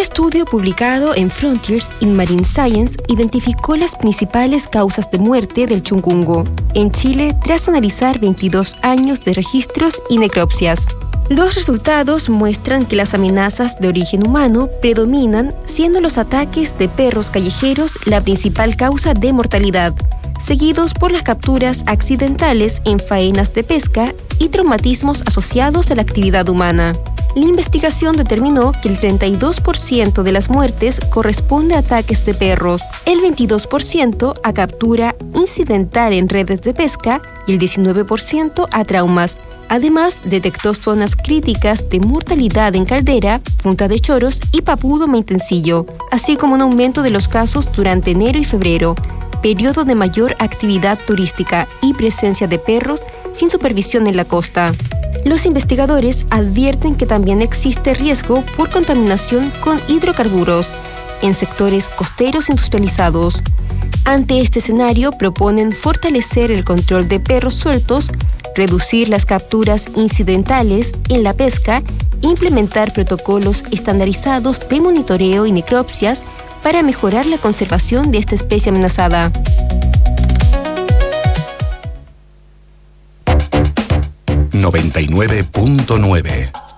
estudio publicado en Frontiers in Marine Science identificó las principales causas de muerte del chungungo en Chile tras analizar 22 años de registros y necropsias. Los resultados muestran que las amenazas de origen humano predominan, siendo los ataques de perros callejeros la principal causa de mortalidad, seguidos por las capturas accidentales en faenas de pesca y traumatismos asociados a la actividad humana. La investigación determinó que el 32% de las muertes corresponde a ataques de perros, el 22% a captura incidental en redes de pesca y el 19% a traumas. Además, detectó zonas críticas de mortalidad en Caldera, Punta de Choros y Papudo Maitencillo, así como un aumento de los casos durante enero y febrero, periodo de mayor actividad turística y presencia de perros sin supervisión en la costa. Los investigadores advierten que también existe riesgo por contaminación con hidrocarburos en sectores costeros industrializados. Ante este escenario, proponen fortalecer el control de perros sueltos, reducir las capturas incidentales en la pesca e implementar protocolos estandarizados de monitoreo y necropsias para mejorar la conservación de esta especie amenazada. 99.9